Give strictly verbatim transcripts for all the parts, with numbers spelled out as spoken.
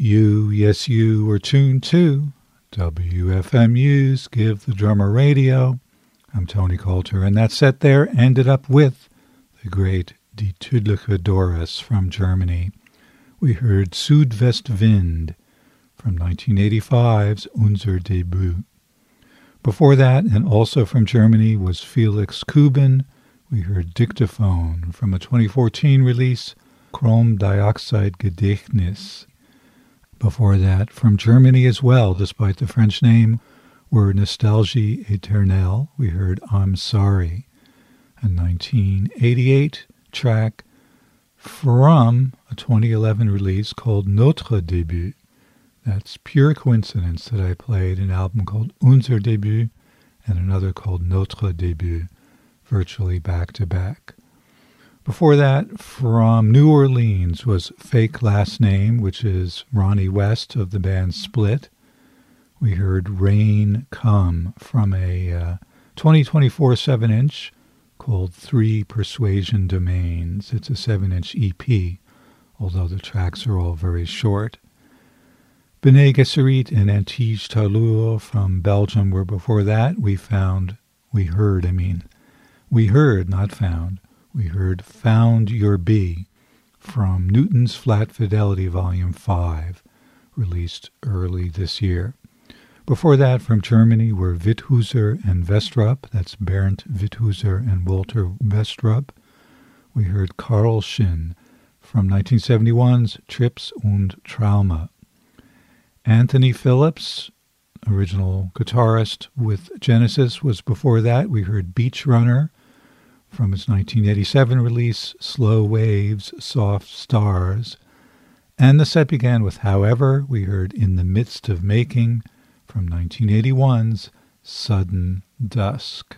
You, yes, you were tuned to W F M U's Give the Drummer Radio. I'm Tony Coulter, and that set there ended up with the great Die Tödliche Doris from Germany. We heard Südwestwind from nineteen eighty-five's Unser Debüt. Before that, and also from Germany, was Felix Kuben. We heard Dictaphone from a twenty fourteen release, Chrom Dioxide Gedächtnis. Before that, from Germany as well, despite the French name, were Nostalgie Éternelle. We heard I'm Sorry, a nineteen eighty-eight track from a twenty eleven release called Notre Début. That's pure coincidence that I played an album called Unser Debüt and another called Notre Début, virtually back to back. Before that, from New Orleans, was Fake Last Name, which is Ronnie West of the band Split. We heard Rain Come from a uh, twenty twenty-four seven inch called Three Persuasion Domains. It's a seven inch E P, although the tracks are all very short. B'nai Gesserit and Antige Talur from Belgium were before that. We found, we heard, I mean, we heard, not found, we heard Found Your Bee from Newton's Flat Fidelity Volume five, released early this year. Before that, from Germany, were Withuser and Westrup. That's Bernd Withuser and Walter Westrup. We heard Karl Schinn from nineteen seventy-one's Trips und Trauma. Anthony Phillips, original guitarist with Genesis, was before that. We heard Beach Runner from its nineteen eighty-seven release, Slow Waves, Soft Stars. And the set began with However. We heard In the Midst of Making from nineteen eighty-one's Sudden Dusk.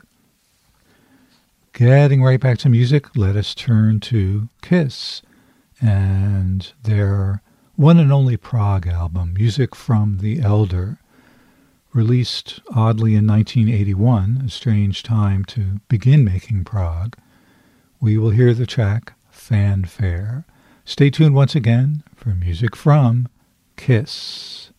Getting right back to music, let us turn to Kiss and their one and only Prague album, Music from the Elder, released oddly in nineteen eighty-one, a strange time to begin making prog. We will hear the track Fanfare. Stay tuned once again for music from Kiss.